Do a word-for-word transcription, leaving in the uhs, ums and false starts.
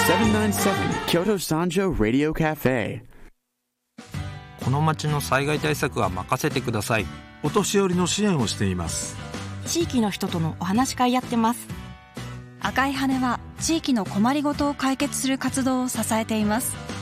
セブンナインセブン Kyoto Sanjo Radio Cafe。 この町の災害対策は任せてください。 お年寄りの支援をしています。 地域の人とのお話し会やってます。 赤い羽は地域の困りごとを解決する活動を支えています。